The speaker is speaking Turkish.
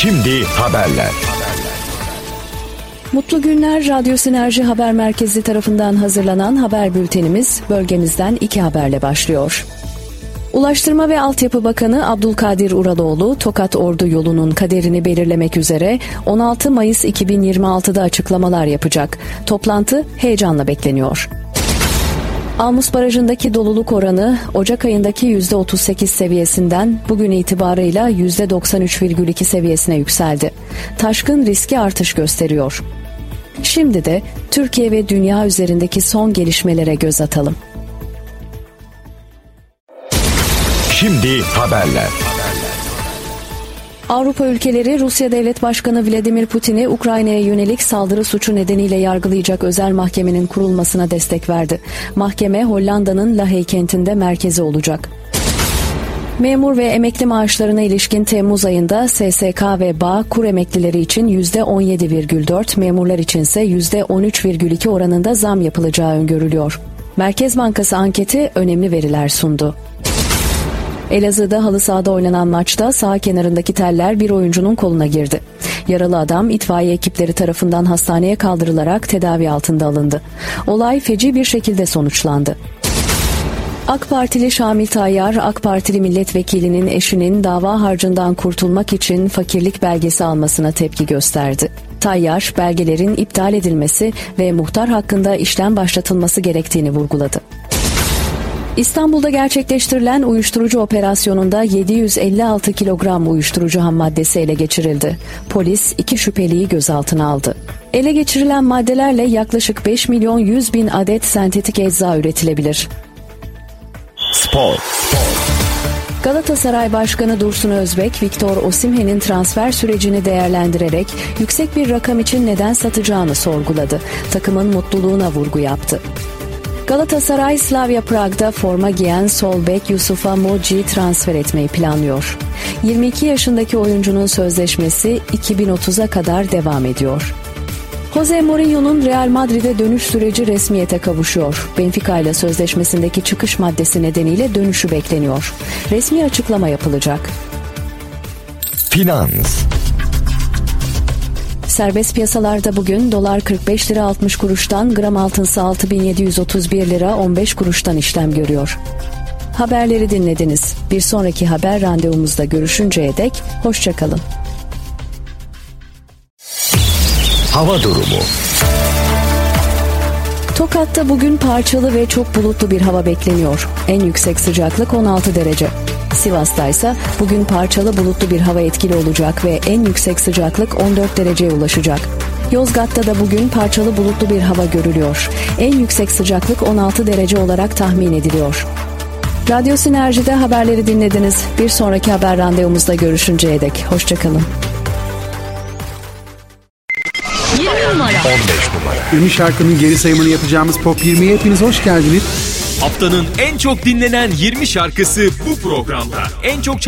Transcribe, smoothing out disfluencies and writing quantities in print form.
Şimdi haberler. Mutlu günler. Radyo Sinerji Haber Merkezi tarafından hazırlanan haber bültenimiz bölgemizden 2 haberle başlıyor. Ulaştırma ve Altyapı Bakanı Abdülkadir Uraloğlu, Tokat Ordu yolunun kaderini belirlemek üzere 16 Mayıs 2026'da açıklamalar yapacak. Toplantı heyecanla bekleniyor. Almus Barajı'ndaki doluluk oranı Ocak ayındaki %38 seviyesinden bugün itibarıyla %93,2 seviyesine yükseldi. Taşkın riski artış gösteriyor. Şimdi de Türkiye ve dünya üzerindeki son gelişmelere göz atalım. Şimdi haberler. Avrupa ülkeleri Rusya Devlet Başkanı Vladimir Putin'i Ukrayna'ya yönelik saldırı suçu nedeniyle yargılayacak özel mahkemenin kurulmasına destek verdi. Mahkeme Hollanda'nın Lahey kentinde merkezi olacak. Memur ve emekli maaşlarına ilişkin Temmuz ayında SSK ve Bağ kur emeklileri için %17,4, memurlar içinse %13,2 oranında zam yapılacağı öngörülüyor. Merkez Bankası anketi önemli veriler sundu. Elazığ'da halı sahada oynanan maçta saha kenarındaki teller bir oyuncunun koluna girdi. Yaralı adam itfaiye ekipleri tarafından hastaneye kaldırılarak tedavi altında alındı. Olay feci bir şekilde sonuçlandı. AK Partili Şamil Tayyar, AK Partili milletvekilinin eşinin dava harcından kurtulmak için fakirlik belgesi almasına tepki gösterdi. Tayyar, belgelerin iptal edilmesi ve muhtar hakkında işlem başlatılması gerektiğini vurguladı. İstanbul'da gerçekleştirilen uyuşturucu operasyonunda 756 kilogram uyuşturucu hammaddesi ele geçirildi. Polis 2 şüpheliyi gözaltına aldı. Ele geçirilen maddelerle yaklaşık 5.100.000 adet sentetik ecza üretilebilir. Spor. Galatasaray Başkanı Dursun Özbek, Victor Osimhen'in transfer sürecini değerlendirerek yüksek bir rakam için neden satacağını sorguladı. Takımın mutluluğuna vurgu yaptı. Galatasaray, Slavia Prag'da forma giyen sol bek Yusufa Moji'yi transfer etmeyi planlıyor. 22 yaşındaki oyuncunun sözleşmesi 2030'a kadar devam ediyor. Jose Mourinho'nun Real Madrid'e dönüş süreci resmiyete kavuşuyor. Benfica ile sözleşmesindeki çıkış maddesi nedeniyle dönüşü bekleniyor. Resmi açıklama yapılacak. Finans. Serbest piyasalarda bugün dolar 45 lira 60 kuruştan, gram altınsı 6.731 lira 15 kuruştan işlem görüyor. Haberleri dinlediniz. Bir sonraki haber randevumuzda görüşünceye dek hoşça kalın. Hava durumu. Tokat'ta bugün parçalı ve çok bulutlu bir hava bekleniyor. En yüksek sıcaklık 16 derece. Sivas'ta ise bugün parçalı bulutlu bir hava etkili olacak ve en yüksek sıcaklık 14 dereceye ulaşacak. Yozgat'ta da bugün parçalı bulutlu bir hava görülüyor. En yüksek sıcaklık 16 derece olarak tahmin ediliyor. Radyo Sinerji'de haberleri dinlediniz. Bir sonraki haber randevumuzda görüşünceye dek hoşça kalın. 20 numara. 15 numara. Ünlü şarkının geri sayımını yapacağımız Pop 20'ye hepiniz hoş geldiniz. Haftanın en çok dinlenen 20 şarkısı bu programda. En çok